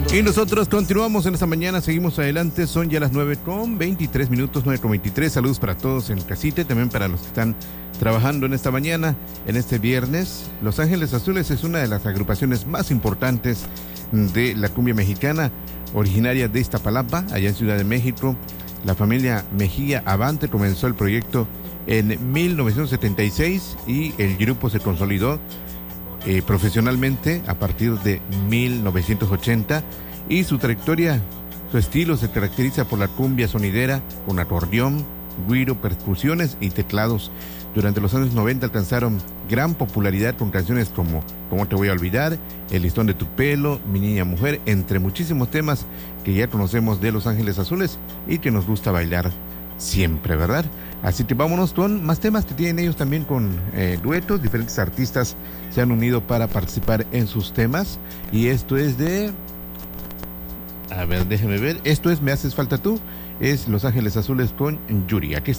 Y nosotros continuamos en esta mañana, seguimos adelante, son ya las 9:23, 9:23. Saludos para todos en casita y también para los que están trabajando en esta mañana, en este viernes. Los Ángeles Azules es una de las agrupaciones más importantes de la cumbia mexicana, originaria de Iztapalapa, allá en Ciudad de México. La familia Mejía Avante comenzó el proyecto en 1976 y el grupo se consolidó profesionalmente a partir de 1980, y su trayectoria, su estilo se caracteriza por la cumbia sonidera con acordeón, güiro, percusiones y teclados. Durante los años 90 alcanzaron gran popularidad con canciones como ¿Cómo te voy a olvidar?, El listón de tu pelo, Mi niña mujer, entre muchísimos temas que ya conocemos de Los Ángeles Azules y que nos gusta bailar siempre, ¿verdad? Así que vámonos con más temas que tienen ellos también con duetos. Diferentes artistas se han unido para participar en sus temas. Y esto es de... A ver, déjeme ver. Esto es Me haces falta tú. Es Los Ángeles Azules con Yuri. Aquí está.